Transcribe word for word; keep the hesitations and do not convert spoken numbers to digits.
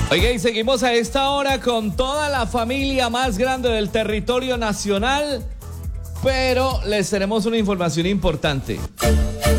Oiga, y seguimos a esta hora con toda la familia más grande del territorio nacional, pero les tenemos una información importante.